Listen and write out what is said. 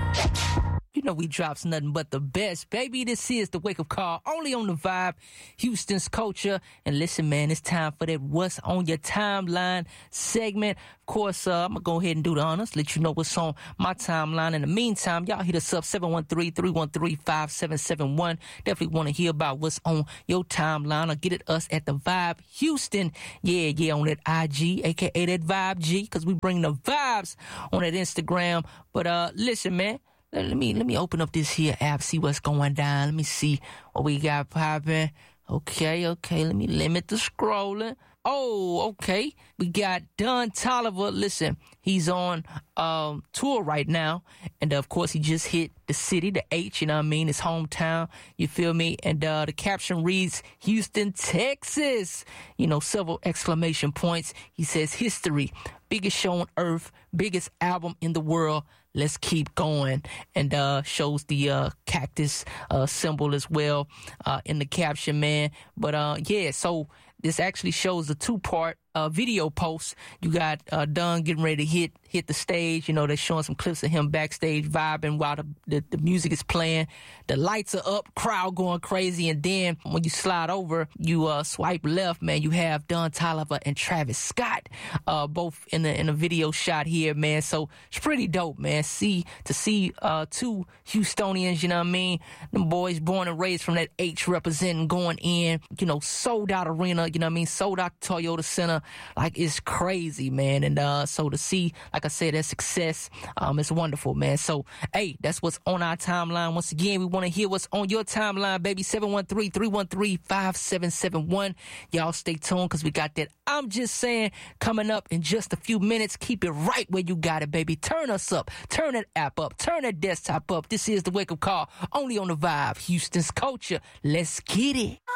You know we drops nothing but the best, baby. This is the Wake Up Call, only on the Vibe, Houston's Culture. And listen, man, it's time for that What's on Your Timeline segment. Of course, I'm going to go ahead and do the honors, let you know what's on my timeline. In the meantime, y'all hit us up, 713-313-5771. Definitely want to hear about what's on your timeline, or get at us at the Vibe Houston. Yeah, on that IG, aka that Vibe G, because we bring the vibes on that Instagram. But listen, man. Let me open up this here app, see what's going down. Let me see what we got popping. Okay. Let me limit the scrolling. Oh, okay. We got Don Toliver. Listen, he's on tour right now. And of course, he just hit the city, the H, you know what I mean? His hometown. You feel me? And the caption reads, Houston, Texas. You know, several exclamation points. He says, history, biggest show on earth, biggest album in the world. Let's keep going. And shows the cactus symbol as well in the caption, man. But yeah, so this actually shows a two-part video post. You got Dunn getting ready to hit the stage. You know, they're showing some clips of him backstage vibing while the music is playing. The lights are up, crowd going crazy. And then when you slide over, you swipe left, man, you have Don Toliver and Travis Scott both in a video shot here, man. So it's pretty dope, man. To see two Houstonians, you know what I mean? Them boys born and raised from that H representing, going in, you know, sold out arena, you know what I mean? Sold out Toyota Center. Like, it's crazy, man. And so to see, like I said, that success, it's wonderful, man. So, hey, that's what's on our timeline. Once again, we want to hear what's on your timeline, baby. 713-313-5771. Y'all stay tuned, because we got that I'm Just Saying coming up in just a few minutes. Keep it right where you got it, baby. Turn us up. Turn that app up. Turn that desktop up. This is the Wake Up Call, only on the Vibe, Houston's Culture. Let's get it.